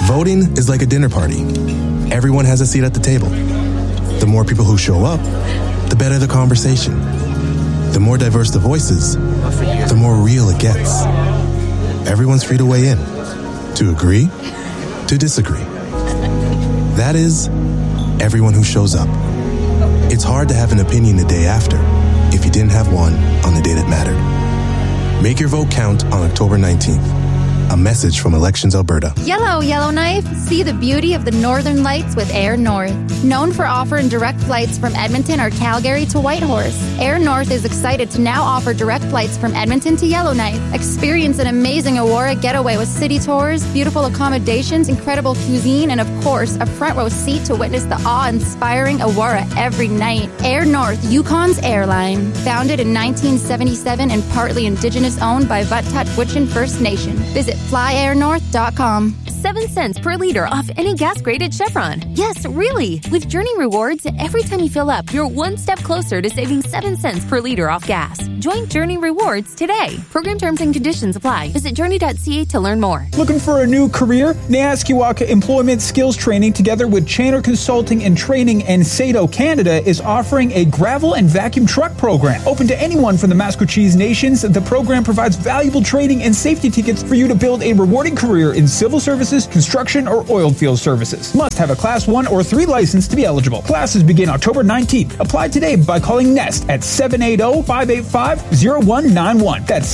Voting is like a dinner party. Everyone has a seat at the table. The more people who show up, the better the conversation. The more diverse the voices, the more real it gets. Everyone's free to weigh in, to agree, to disagree. That is, everyone who shows up. It's hard to have an opinion the day after if you didn't have one on the day that mattered. Make your vote count on October 19th. A message from Elections Alberta. Yellow Yellowknife. See the beauty of the Northern Lights with Air North. Known for offering direct flights from Edmonton or Calgary to Whitehorse, Air North is excited to now offer direct flights from Edmonton to Yellowknife. Experience an amazing Aurora getaway with city tours, beautiful accommodations, incredible cuisine, and of course, a front row seat to witness the awe-inspiring Aurora every night. Air North, Yukon's airline. Founded in 1977 and partly Indigenous owned by Vuttut-Witchin First Nation. Visit flyairnorth.com. 7 cents per liter off any gas grade at Chevron. Yes, really. With Journey Rewards, every time you fill up, you're one step closer to saving 7 cents per liter off gas. Join Journey Rewards today. Program terms and conditions apply. Visit journey.ca to learn more. Looking for a new career? Naaskiwaka Employment Skills Training, together with Channer Consulting and Training and Sato Canada, is offering a gravel and vacuum truck program. Open to anyone from the Masquercheese Nations, the program provides valuable training and safety tickets for you to build a rewarding career in civil services, construction, or oil field services. Must have a Class 1 or 3 license to be eligible. Classes begin October 19th. Apply today by calling NEST at 780-585-0191. That's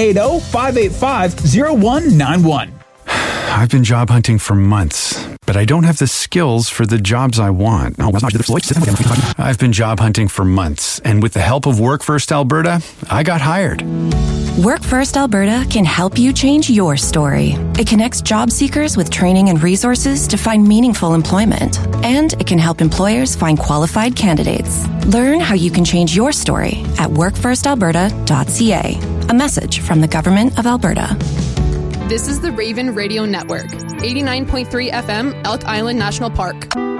780-585-0191. I've been job hunting for months, but I don't have the skills for the jobs I want. I've been job hunting for months, and with the help of Work First Alberta, I got hired. Work First Alberta can help you change your story. It connects job seekers with training and resources to find meaningful employment. And it can help employers find qualified candidates. Learn how you can change your story at workfirstalberta.ca. A message from the Government of Alberta. This is the Raven Radio Network, 89.3 FM, Elk Island National Park.